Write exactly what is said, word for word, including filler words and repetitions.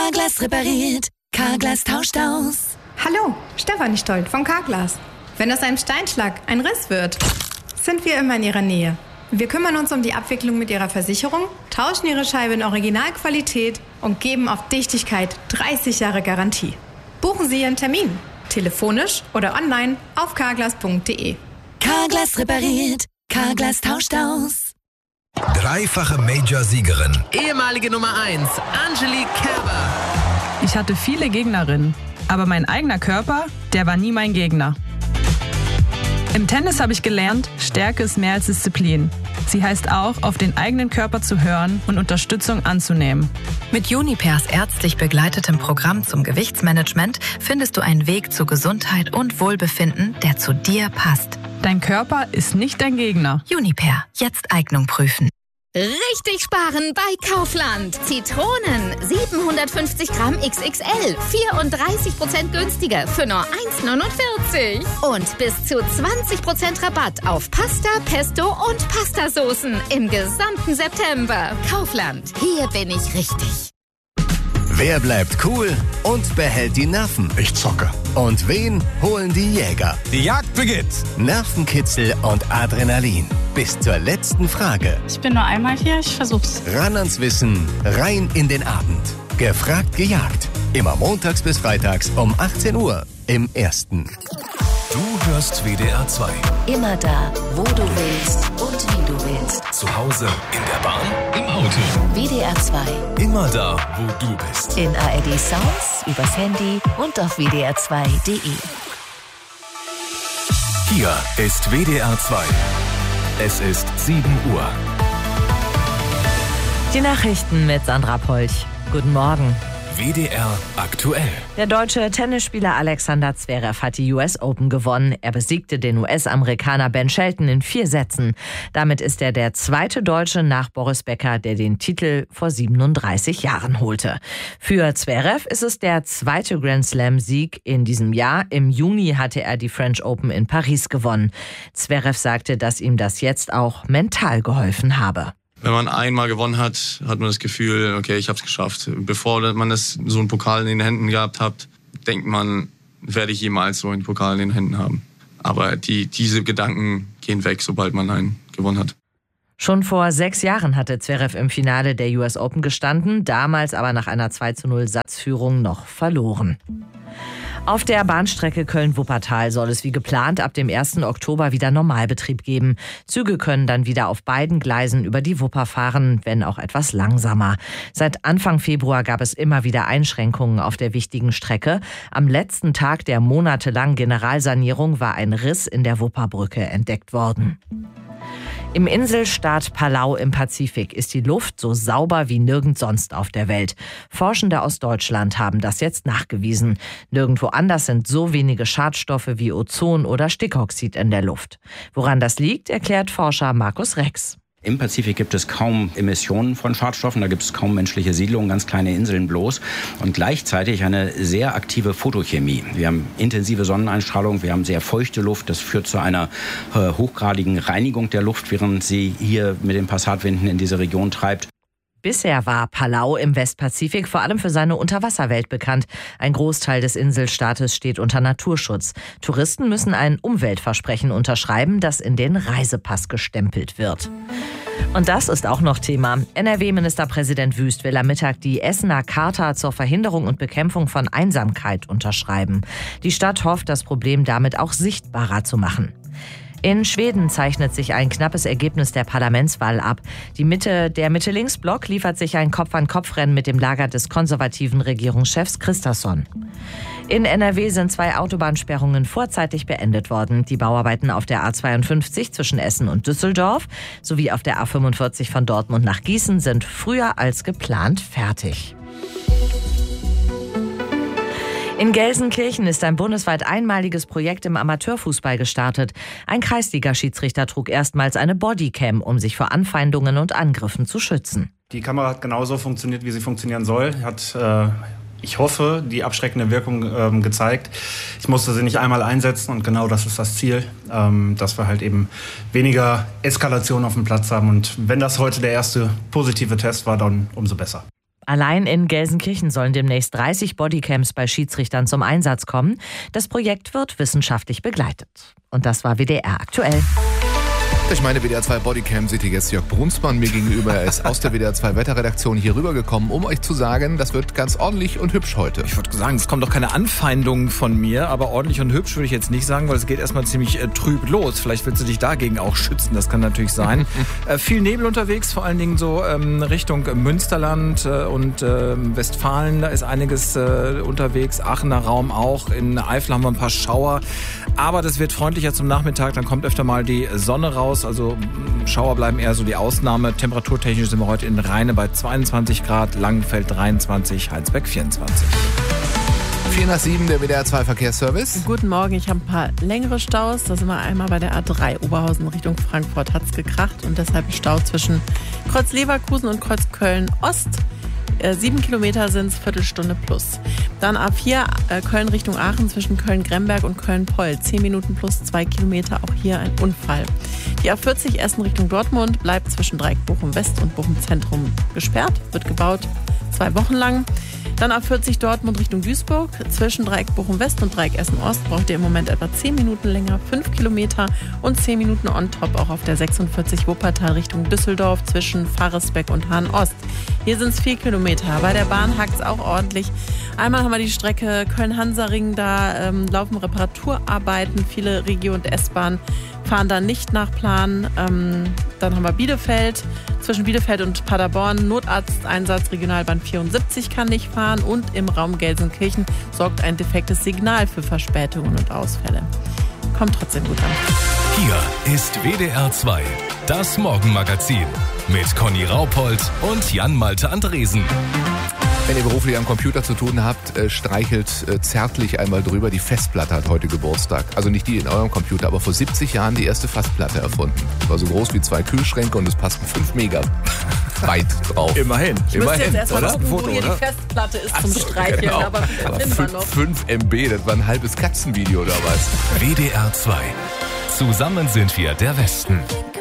Carglass repariert, Carglass tauscht aus. Hallo, Stefanie Stolt von Carglass. Wenn aus einem Steinschlag ein Riss wird, sind wir immer in Ihrer Nähe. Wir kümmern uns um die Abwicklung mit Ihrer Versicherung, tauschen Ihre Scheibe in Originalqualität und geben auf Dichtigkeit dreißig Jahre Garantie. Buchen Sie Ihren Termin, telefonisch oder online auf carglass punkt de. Carglass repariert, Carglass tauscht aus. Dreifache Major-Siegerin. Ehemalige Nummer eins, Angelique Kerber. Ich hatte viele Gegnerinnen, aber mein eigener Körper, der war nie mein Gegner. Im Tennis habe ich gelernt, Stärke ist mehr als Disziplin. Sie heißt auch, auf den eigenen Körper zu hören und Unterstützung anzunehmen. Mit Junipers ärztlich begleitetem Programm zum Gewichtsmanagement findest du einen Weg zu Gesundheit und Wohlbefinden, der zu dir passt. Dein Körper ist nicht dein Gegner. Juniper, jetzt Eignung prüfen. Richtig sparen bei Kaufland. Zitronen, siebenhundertfünfzig Gramm X X L, vierunddreißig Prozent günstiger für nur eins neunundvierzig. Und bis zu zwanzig Prozent Rabatt auf Pasta, Pesto und Pastasoßen im gesamten September. Kaufland, hier bin ich richtig. Wer bleibt cool und behält die Nerven? Ich zocke. Und wen holen die Jäger? Die Jagd beginnt. Nervenkitzel und Adrenalin. Bis zur letzten Frage. Ich bin nur einmal hier, ich versuch's. Ran ans Wissen, rein in den Abend. Gefragt, gejagt. Immer montags bis freitags um achtzehn Uhr im Ersten. Du hörst W D R zwei. Immer da, wo du willst und wie du willst. Zu Hause, in der Bahn, im Auto. W D R zwei. Immer da, wo du bist. In A R D Sounds, übers Handy und auf w d r zwei punkt de. Hier ist W D R zwei. Es ist sieben Uhr. Die Nachrichten mit Sandra Polch. Guten Morgen. W D R aktuell. Der deutsche Tennisspieler Alexander Zverev hat die U S Open gewonnen. Er besiegte den U S-Amerikaner Ben Shelton in vier Sätzen. Damit ist er der zweite Deutsche nach Boris Becker, der den Titel vor siebenunddreißig Jahren holte. Für Zverev ist es der zweite Grand-Slam-Sieg in diesem Jahr. Im Juni hatte er die French Open in Paris gewonnen. Zverev sagte, dass ihm das jetzt auch mental geholfen habe. Wenn man einmal gewonnen hat, hat man das Gefühl, okay, ich habe es geschafft. Bevor man das, so einen Pokal in den Händen gehabt hat, denkt man, werde ich jemals so einen Pokal in den Händen haben. Aber die, diese Gedanken gehen weg, sobald man einen gewonnen hat. Schon vor sechs Jahren hatte Zverev im Finale der U S Open gestanden, damals aber nach einer zwei zu null Satzführung noch verloren. Auf der Bahnstrecke Köln-Wuppertal soll es wie geplant ab dem ersten Oktober wieder Normalbetrieb geben. Züge können dann wieder auf beiden Gleisen über die Wupper fahren, wenn auch etwas langsamer. Seit Anfang Februar gab es immer wieder Einschränkungen auf der wichtigen Strecke. Am letzten Tag der monatelangen Generalsanierung war ein Riss in der Wupperbrücke entdeckt worden. Im Inselstaat Palau im Pazifik ist die Luft so sauber wie nirgends sonst auf der Welt. Forschende aus Deutschland haben das jetzt nachgewiesen. Nirgendwo anders sind so wenige Schadstoffe wie Ozon oder Stickoxid in der Luft. Woran das liegt, erklärt Forscher Markus Rex. Im Pazifik gibt es kaum Emissionen von Schadstoffen, da gibt es kaum menschliche Siedlungen, ganz kleine Inseln bloß und gleichzeitig eine sehr aktive Photochemie. Wir haben intensive Sonneneinstrahlung, wir haben sehr feuchte Luft, das führt zu einer äh, hochgradigen Reinigung der Luft, während sie hier mit den Passatwinden in diese Region treibt. Bisher war Palau im Westpazifik vor allem für seine Unterwasserwelt bekannt. Ein Großteil des Inselstaates steht unter Naturschutz. Touristen müssen ein Umweltversprechen unterschreiben, das in den Reisepass gestempelt wird. Und das ist auch noch Thema. N R W-Ministerpräsident Wüst will am Mittag die Essener Charta zur Verhinderung und Bekämpfung von Einsamkeit unterschreiben. Die Stadt hofft, das Problem damit auch sichtbarer zu machen. In Schweden zeichnet sich ein knappes Ergebnis der Parlamentswahl ab. Die Mitte, der Mitte-Links-Block liefert sich ein Kopf-an-Kopf-Rennen mit dem Lager des konservativen Regierungschefs Kristersson. In N R W sind zwei Autobahnsperrungen vorzeitig beendet worden. Die Bauarbeiten auf der A zweiundfünfzig zwischen Essen und Düsseldorf sowie auf der A fünfundvierzig von Dortmund nach Gießen sind früher als geplant fertig. In Gelsenkirchen ist ein bundesweit einmaliges Projekt im Amateurfußball gestartet. Ein Kreisliga-Schiedsrichter trug erstmals eine Bodycam, um sich vor Anfeindungen und Angriffen zu schützen. Die Kamera hat genauso funktioniert, wie sie funktionieren soll. Hat, äh, ich hoffe, die abschreckende Wirkung äh, gezeigt. Ich musste sie nicht einmal einsetzen und genau das ist das Ziel, ähm, dass wir halt eben weniger Eskalation auf dem Platz haben. Und wenn das heute der erste positive Test war, dann umso besser. Allein in Gelsenkirchen sollen demnächst dreißig Bodycams bei Schiedsrichtern zum Einsatz kommen. Das Projekt wird wissenschaftlich begleitet. Und das war W D R aktuell. Durch meine W D R zwei Bodycam seht ihr jetzt Jörg Brunsmann mir gegenüber. Er ist aus der W D R zwei Wetterredaktion hier rübergekommen, um euch zu sagen, das wird ganz ordentlich und hübsch heute. Ich würde sagen, es kommt doch keine Anfeindung von mir, aber ordentlich und hübsch würde ich jetzt nicht sagen, weil es geht erstmal ziemlich äh, trüb los. Vielleicht willst du dich dagegen auch schützen, das kann natürlich sein. äh, viel Nebel unterwegs, vor allen Dingen so ähm, Richtung Münsterland äh, und äh, Westfalen, da ist einiges äh, unterwegs. Aachener Raum auch, in Eifel haben wir ein paar Schauer, aber das wird freundlicher zum Nachmittag, dann kommt öfter mal die Sonne raus. Also Schauer bleiben eher so die Ausnahme. Temperaturtechnisch sind wir heute in Rheine bei zweiundzwanzig Grad, Langenfeld dreiundzwanzig, Heinsberg vierundzwanzig. vier nach sieben, der W D R zwei Verkehrsservice. Guten Morgen, ich habe ein paar längere Staus. Da sind wir einmal bei der A drei Oberhausen Richtung Frankfurt. Hat es gekracht und deshalb Stau zwischen Kreuz Leverkusen und Kreuz Köln-Ost. Äh, sieben Kilometer sind es, Viertelstunde plus. Dann A vier, äh, Köln Richtung Aachen zwischen Köln-Gremberg und Köln-Poll. zehn Minuten plus zwei Kilometer, auch hier ein Unfall. Die A vierzig, Essen Richtung Dortmund, bleibt zwischen Dreieck Bochum-West und Bochum-Zentrum gesperrt. Wird gebaut zwei Wochen lang. Dann A vierzig Dortmund Richtung Duisburg. Zwischen Dreieck Bochum-West und Dreieck Essen-Ost braucht ihr im Moment etwa zehn Minuten länger, fünf Kilometer und zehn Minuten on top auch auf der sechsundvierzig Wuppertal Richtung Düsseldorf zwischen Faresbeck und Hahn-Ost. Hier sind es vier Kilometer. Bei der Bahn hakt es auch ordentlich. Einmal haben wir die Strecke Köln-Hansaring, da ähm, laufen Reparaturarbeiten. Viele Regio- und S-Bahnen fahren da nicht nach Plan. Ähm, dann haben wir Bielefeld. Zwischen Bielefeld und Paderborn Notarzteinsatz Regionalbahn vierundsiebzig kann nicht fahren. Und im Raum Gelsenkirchen sorgt ein defektes Signal für Verspätungen und Ausfälle. Kommt trotzdem gut an. Hier ist W D R zwei, das Morgenmagazin mit Conny Raupold und Jan-Malte Andresen. Wenn ihr beruflich am Computer zu tun habt, äh, streichelt äh, zärtlich einmal drüber. Die Festplatte hat heute Geburtstag. Also nicht die in eurem Computer, aber vor siebzig Jahren die erste Festplatte erfunden. War so groß wie zwei Kühlschränke und es passten fünf Megabyte drauf. Immerhin. Ich Immerhin, müsste jetzt erstmal oder? gucken, wo Foto, hier oder? die Festplatte ist zum Ach so, Streicheln. genau. Aber Aber finden wir noch. fünf M B, das war ein halbes Katzenvideo oder was? W D R zwei. Zusammen sind wir der Westen.